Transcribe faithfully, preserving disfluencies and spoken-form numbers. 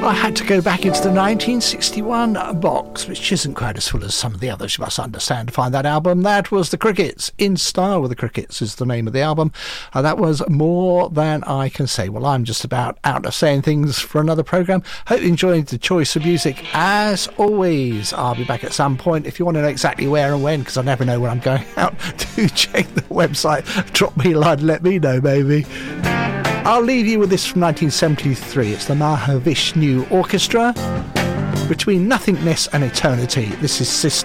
I had to go back into the nineteen sixty-one box, which isn't quite as full as some of the others, you must understand, to find that album. That was The Crickets. In Style with the Crickets is the name of the album. Uh, that was More Than I Can Say. Well, I'm just about out of saying things for another programme. Hope you enjoyed the choice of music. As always, I'll be back at some point. If you want to know exactly where and when, because I never know when I'm going out, do check the website. Drop me a line, let me know, maybe. I'll leave you with this from nineteen seventy-three. It's the Mahavishnu Orchestra. Between Nothingness and Eternity. This is Sister.